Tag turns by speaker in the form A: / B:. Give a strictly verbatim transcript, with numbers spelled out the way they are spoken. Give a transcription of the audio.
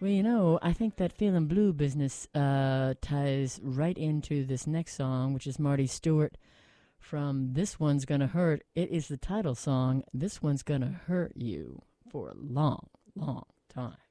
A: Well, you know, I think that feeling blue business uh, ties right into this next song, which is Marty Stewart from This One's Gonna Hurt. It is the title song. This One's Gonna Hurt You for a long, long time.